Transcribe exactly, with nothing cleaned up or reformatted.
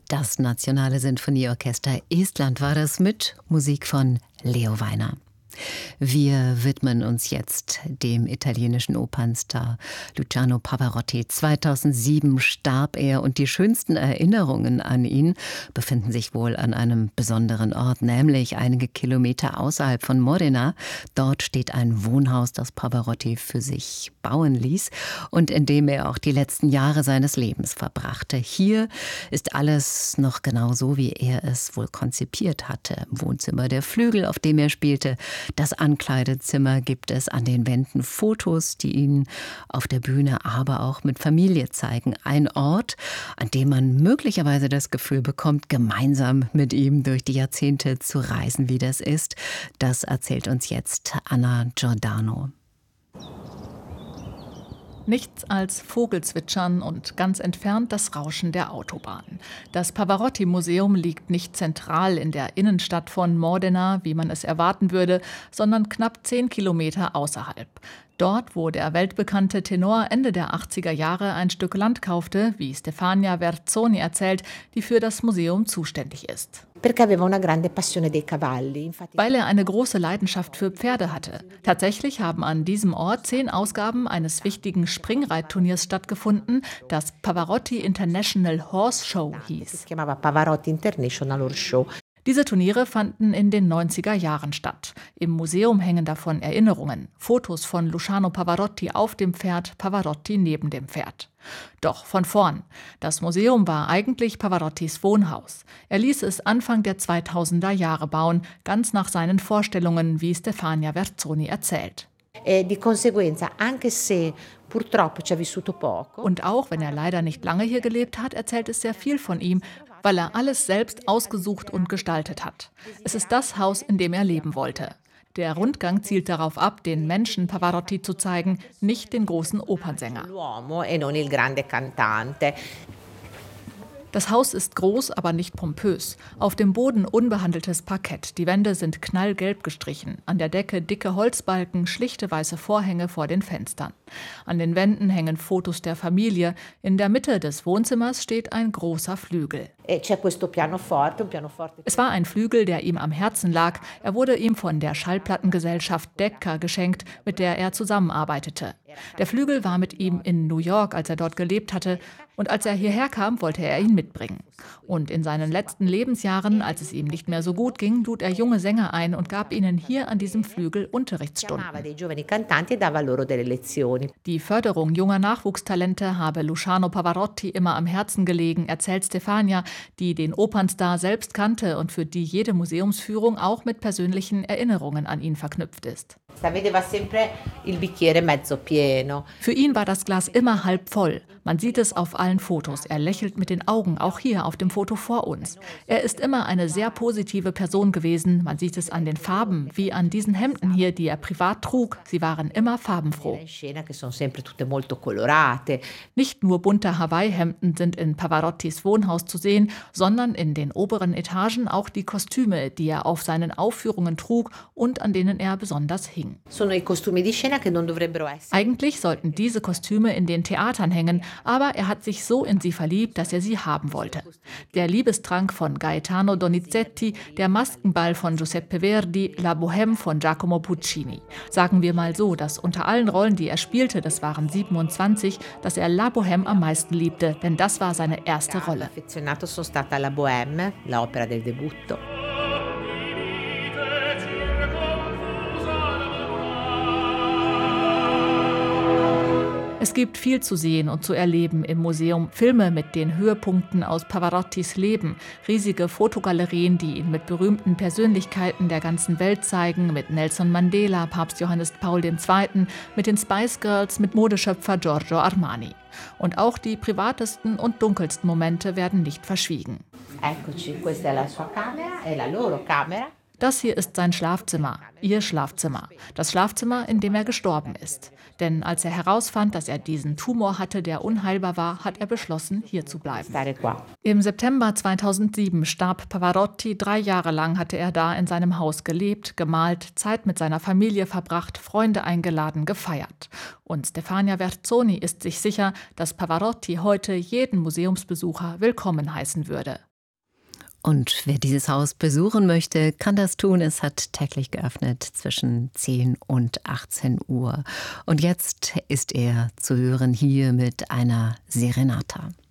Das Nationale Sinfonieorchester Estland war das mit Musik von Leo Weiner. Wir widmen uns jetzt dem italienischen Opernstar Luciano Pavarotti. zweitausendsieben starb er und die schönsten Erinnerungen an ihn befinden sich wohl an einem besonderen Ort, nämlich einige Kilometer außerhalb von Modena. Dort steht ein Wohnhaus, das Pavarotti für sich bauen ließ und in dem er auch die letzten Jahre seines Lebens verbrachte. Hier ist alles noch genau so, wie er es wohl konzipiert hatte. Im Wohnzimmer der Flügel, auf dem er spielte. Das Ankleidezimmer gibt es, an den Wänden Fotos, die ihn auf der Bühne, aber auch mit Familie zeigen. Ein Ort, an dem man möglicherweise das Gefühl bekommt, gemeinsam mit ihm durch die Jahrzehnte zu reisen, wie das ist. Das erzählt uns jetzt Anna Giordano. Nichts als Vogelzwitschern und ganz entfernt das Rauschen der Autobahn. Das Pavarotti-Museum liegt nicht zentral in der Innenstadt von Modena, wie man es erwarten würde, sondern knapp zehn Kilometer außerhalb. Dort, wo der weltbekannte Tenor Ende der achtziger Jahre ein Stück Land kaufte, wie Stefania Verzoni erzählt, die für das Museum zuständig ist. Weil er eine große Leidenschaft für Pferde hatte. Tatsächlich haben an diesem Ort zehn Ausgaben eines wichtigen Springreitturniers stattgefunden, das Pavarotti International Horse Show hieß. Diese Turniere fanden in den neunziger Jahren statt. Im Museum hängen davon Erinnerungen, Fotos von Luciano Pavarotti auf dem Pferd, Pavarotti neben dem Pferd. Doch von vorn. Das Museum war eigentlich Pavarottis Wohnhaus. Er ließ es Anfang der zweitausender Jahre bauen, ganz nach seinen Vorstellungen, wie Stefania Verzoni erzählt. Und auch wenn er leider nicht lange hier gelebt hat, erzählt es sehr viel von ihm, weil er alles selbst ausgesucht und gestaltet hat. Es ist das Haus, in dem er leben wollte. Der Rundgang zielt darauf ab, den Menschen Pavarotti zu zeigen, nicht den großen Opernsänger. Das Haus ist groß, aber nicht pompös. Auf dem Boden unbehandeltes Parkett. Die Wände sind knallgelb gestrichen. An der Decke dicke Holzbalken, schlichte weiße Vorhänge vor den Fenstern. An den Wänden hängen Fotos der Familie. In der Mitte des Wohnzimmers steht ein großer Flügel. Es war ein Flügel, der ihm am Herzen lag. Er wurde ihm von der Schallplattengesellschaft Decca geschenkt, mit der er zusammenarbeitete. Der Flügel war mit ihm in New York, als er dort gelebt hatte. Und als er hierher kam, wollte er ihn mitbringen. Und in seinen letzten Lebensjahren, als es ihm nicht mehr so gut ging, lud er junge Sänger ein und gab ihnen hier an diesem Flügel Unterrichtsstunden. Die Förderung junger Nachwuchstalente habe Luciano Pavarotti immer am Herzen gelegen, erzählt Stefania, die den Opernstar selbst kannte und für die jede Museumsführung auch mit persönlichen Erinnerungen an ihn verknüpft ist. Für ihn war das Glas immer halb voll. Man sieht es auf allen Fotos. Er lächelt mit den Augen, auch hier auf dem Foto vor uns. Er ist immer eine sehr positive Person gewesen. Man sieht es an den Farben, wie an diesen Hemden hier, die er privat trug. Sie waren immer farbenfroh. Nicht nur bunte Hawaii-Hemden sind in Pavarottis Wohnhaus zu sehen, sondern in den oberen Etagen auch die Kostüme, die er auf seinen Aufführungen trug und an denen er besonders hing. Eigentlich sollten diese Kostüme in den Theatern hängen, aber er hat sich so in sie verliebt, dass er sie haben wollte. Der Liebestrank von Gaetano Donizetti, der Maskenball von Giuseppe Verdi, La Bohème von Giacomo Puccini. Sagen wir mal so, dass unter allen Rollen, die er spielte, das waren siebenundzwanzig, dass er La Bohème am meisten liebte, denn das war seine erste Rolle. Es gibt viel zu sehen und zu erleben im Museum. Filme mit den Höhepunkten aus Pavarottis Leben, riesige Fotogalerien, die ihn mit berühmten Persönlichkeiten der ganzen Welt zeigen, mit Nelson Mandela, Papst Johannes Paul der Zweite, mit den Spice Girls, mit Modeschöpfer Giorgio Armani. Und auch die privatesten und dunkelsten Momente werden nicht verschwiegen. Das hier ist sein Schlafzimmer, ihr Schlafzimmer. Das Schlafzimmer, in dem er gestorben ist. Denn als er herausfand, dass er diesen Tumor hatte, der unheilbar war, hat er beschlossen, hier zu bleiben. Im September zweitausendsieben starb Pavarotti. Drei Jahre lang hatte er da in seinem Haus gelebt, gemalt, Zeit mit seiner Familie verbracht, Freunde eingeladen, gefeiert. Und Stefania Verzoni ist sich sicher, dass Pavarotti heute jeden Museumsbesucher willkommen heißen würde. Und wer dieses Haus besuchen möchte, kann das tun. Es hat täglich geöffnet zwischen zehn und achtzehn Uhr. Und jetzt ist er zu hören hier mit einer Serenata.